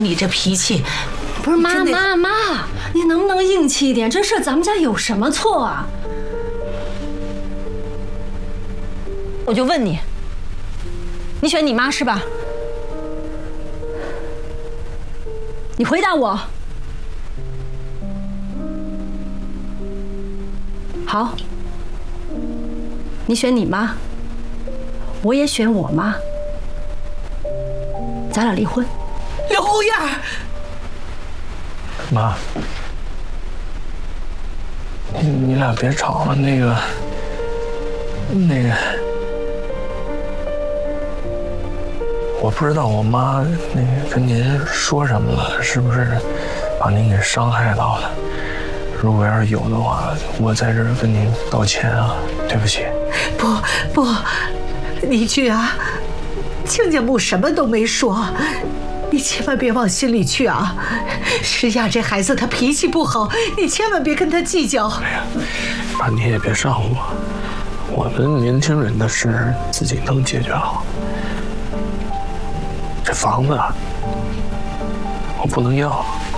你这脾气， 不是妈， 你能不能硬气一点？这事咱们家有什么错啊？ 我就问你，你选你妈是吧？你回答我。好，你选你妈，我也选我妈，咱俩离婚。 刘燕， 妈，你俩别吵了，那个，我不知道我妈跟您说什么了，是不是把您给伤害到了？如果要是有的话，我在这儿跟您道歉啊，对不起。 不，李俊啊，亲家母什么都没说。你千万别往心里去啊！诗雅这孩子他脾气不好，你千万别跟他计较。 哎呀，妈你也别上我，我们年轻人的事自己能解决好。这房子我不能要。